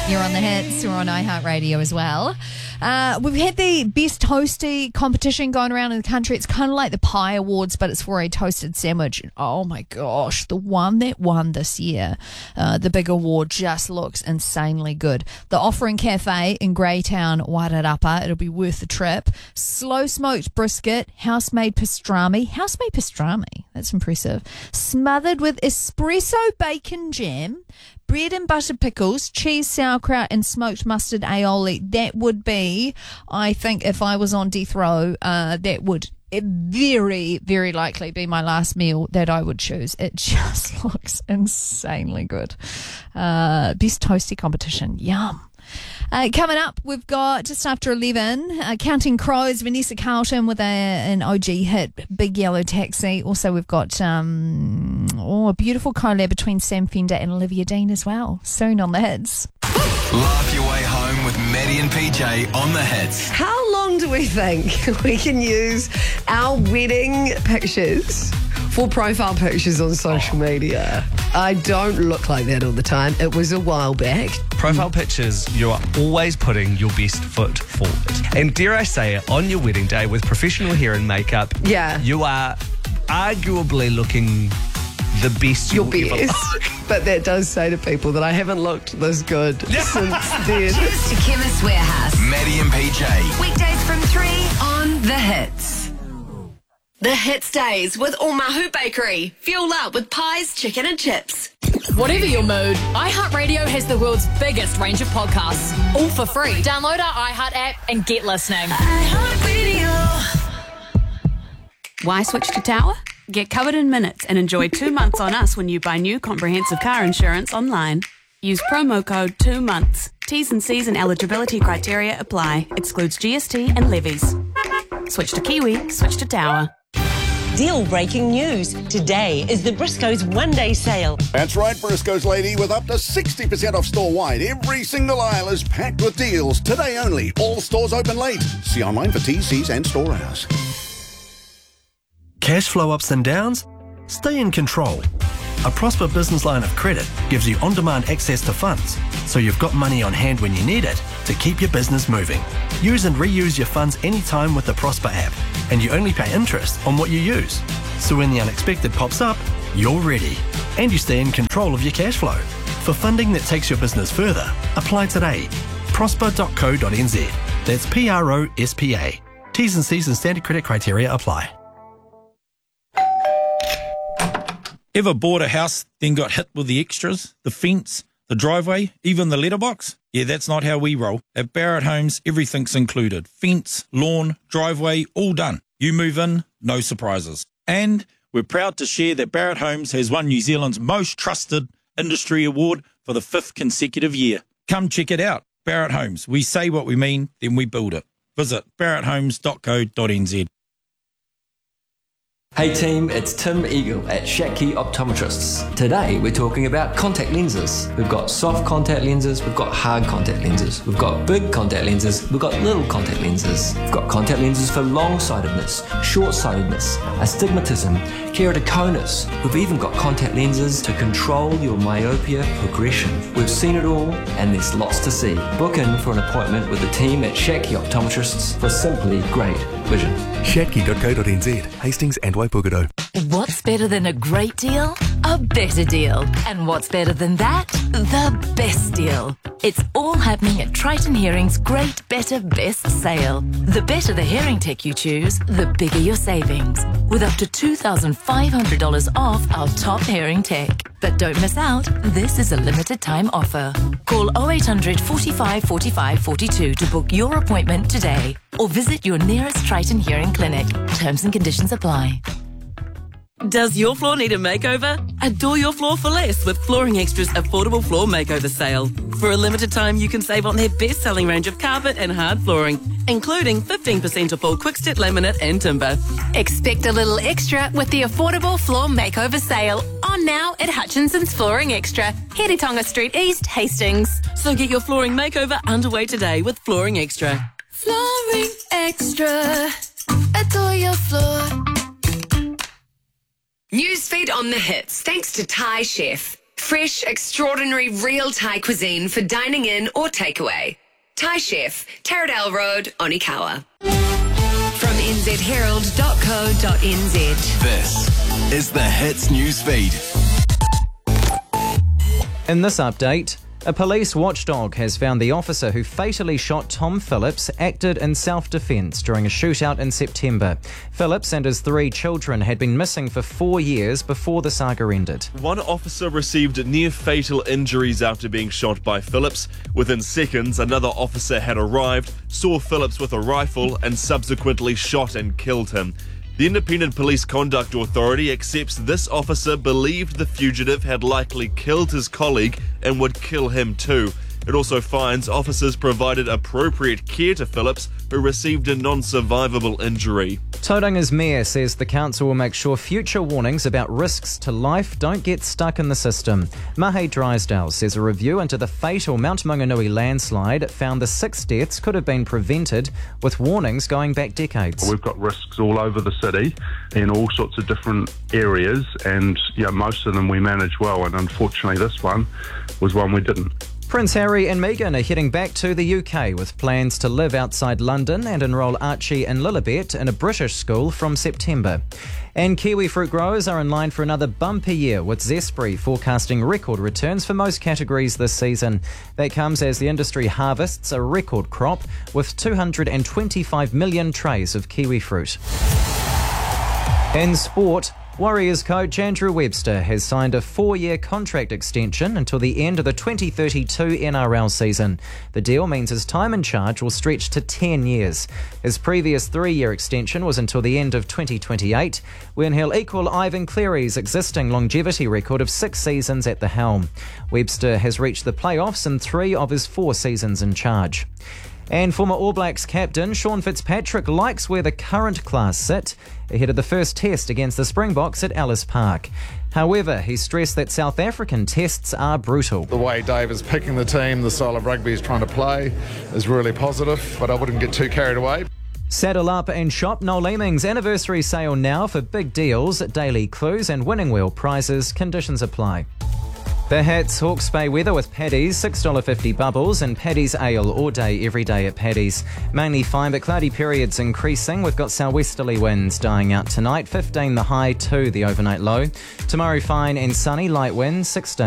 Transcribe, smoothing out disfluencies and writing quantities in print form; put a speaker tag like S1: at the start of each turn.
S1: You're on the hits. We're on iHeartRadio as well. We've had the best toasty competition going around in the country. It's kind of like the Pie Awards, but it's for a toasted sandwich. Oh my gosh, the one that won this year, the big award, just looks insanely good. The Offering Cafe in Greytown, Wairarapa. It'll be worth the trip. Slow smoked brisket, house-made pastrami. House-made pastrami, that's impressive. Smothered with espresso bacon jam, bread and butter pickles, cheese, sauerkraut, and smoked mustard aioli. That would be, I think, if I was on death row, that would very, very likely be my last meal that I would choose. It just looks insanely good. Best toasty competition. Yum. Coming up, we've got just after 11, Counting Crows, Vanessa Carlton with an OG hit, Big Yellow Taxi. Also, we've got a beautiful collab between Sam Fender and Olivia Dean as well. Soon on the hits.
S2: Laugh your way home with Maddie and PJ on the hits.
S3: How long do we think we can use our wedding pictures for profile pictures on social media? I don't look like that all the time. It was a while back.
S4: Profile pictures, you are always putting your best foot forward. And dare I say it, on your wedding day with professional hair and makeup, you are arguably looking the best
S3: Your
S4: you'll ever
S3: best.
S4: look.
S3: But that does say to people that I haven't looked this good since then.
S5: Cheers to Chemist Warehouse.
S2: Maddie and PJ.
S5: Weekdays from 3 on The Hits.
S6: The Hits Days with Omahu Bakery. Fuel up with pies, chicken and chips.
S7: Whatever your mood, iHeartRadio has the world's biggest range of podcasts, all for free. Download our iHeart app and get listening.
S8: Why switch to Tower? Get covered in minutes and enjoy 2 months on us when you buy new comprehensive car insurance online. Use promo code 2 months. T's and C's and eligibility criteria apply. Excludes GST and levies. Switch to Kiwi, switch to Tower.
S9: Deal-breaking news. Today is the Briscoes one-day sale.
S10: That's right, Briscoes lady, with up to 60% off store-wide. Every single aisle is packed with deals. Today only. All stores open late. See online for T's, C's and store hours.
S11: Cash flow ups and downs? Stay in control. A Prosper Business Line of Credit gives you on-demand access to funds, so you've got money on hand when you need it to keep your business moving. Use and reuse your funds anytime with the Prosper app, and you only pay interest on what you use. So when the unexpected pops up, you're ready, and you stay in control of your cash flow. For funding that takes your business further, apply today. prosper.co.nz. That's PROSPA. T's and C's and standard credit criteria apply.
S12: Ever bought a house, then got hit with the extras, the fence, the driveway, even the letterbox? Yeah, that's not how we roll. At Barrett Homes, everything's included. Fence, lawn, driveway, all done. You move in, no surprises. And we're proud to share that Barrett Homes has won New Zealand's most trusted industry award for the 5th consecutive year. Come check it out. Barrett Homes. We say what we mean, then we build it. Visit barretthomes.co.nz.
S13: Hey team, it's Tim Eagle at Shatki Optometrists. Today we're talking about contact lenses. We've got soft contact lenses, we've got hard contact lenses, we've got big contact lenses, we've got little contact lenses. We've got contact lenses for long-sightedness, short-sightedness, astigmatism, keratoconus. We've even got contact lenses to control your myopia progression. We've seen it all and there's lots to see. Book in for an appointment with the team at Shatki Optometrists for simply great vision.
S14: Shatki.co.nz, Hastings and Waipukurau.
S15: What's better than a great deal? A better deal. And what's better than that? The best deal. It's all happening at Triton Hearing's Great Better Best sale. The better the hearing tech you choose, the bigger your savings. With up to $2,500 off our top hearing tech. But don't miss out, this is a limited time offer. Call 0800 45 45 42 to book your appointment today. Or visit your nearest Triton Hearing clinic. Terms and conditions apply.
S6: Does your floor need a makeover? Adore your floor for less with Flooring Extra's affordable floor makeover sale. For a limited time, you can save on their best-selling range of carpet and hard flooring, including 15% off all quick-step laminate and timber.
S7: Expect a little extra with the affordable floor makeover sale. On now at Hutchinson's Flooring Extra, Heritonga Street East, Hastings.
S6: So get your flooring makeover underway today with Flooring Extra.
S16: Flooring Extra. Adore your floor.
S5: Newsfeed on the hits, thanks to Thai Chef. Fresh, extraordinary, real Thai cuisine for dining in or takeaway. Thai Chef, Taradale Road, Onikawa. From nzherald.co.nz.
S2: This is the Hits News Feed.
S17: In this update, a police watchdog has found the officer who fatally shot Tom Phillips acted in self-defence during a shootout in September. Phillips and his 3 children had been missing for 4 years before the saga ended.
S18: One officer received near-fatal injuries after being shot by Phillips. Within seconds, another officer had arrived, saw Phillips with a rifle and subsequently shot and killed him. The Independent Police Conduct Authority accepts this officer believed the fugitive had likely killed his colleague and would kill him too. It also finds officers provided appropriate care to Phillips, who received a non-survivable injury.
S17: Tauranga's mayor says the council will make sure future warnings about risks to life don't get stuck in the system. Mahe Drysdale says a review into the fatal Mount Maunganui landslide found the 6 deaths could have been prevented with warnings going back decades.
S19: We've got risks all over the city in all sorts of different areas, and most of them we manage well, and unfortunately this one was one we didn't.
S17: Prince Harry and Meghan are heading back to the UK with plans to live outside London and enrol Archie and Lilibet in a British school from September. And kiwi fruit growers are in line for another bumper year, with Zespri forecasting record returns for most categories this season. That comes as the industry harvests a record crop with 225 million trays of kiwi fruit. In sport, Warriors coach Andrew Webster has signed a 4-year contract extension until the end of the 2032 NRL season. The deal means his time in charge will stretch to 10 years. His previous 3-year extension was until the end of 2028, when he'll equal Ivan Cleary's existing longevity record of 6 seasons at the helm. Webster has reached the playoffs in 3 of his 4 seasons in charge. And former All Blacks captain Sean Fitzpatrick likes where the current class sit ahead of the first test against the Springboks at Ellis Park. However, he stressed that South African tests are brutal.
S20: The way Dave is picking the team, the style of rugby he's trying to play is really positive, but I wouldn't get too carried away.
S17: Saddle up and shop Noel Leeming's anniversary sale now for big deals, daily clues and winning wheel prizes. Conditions apply. The Hits Hawke's Bay weather with Paddy's, $6.50 bubbles and Paddy's Ale all day, every day at Paddy's. Mainly fine, but cloudy periods increasing. We've got southwesterly winds dying out tonight, 15 the high, 2 the overnight low. Tomorrow fine and sunny, light winds, 16.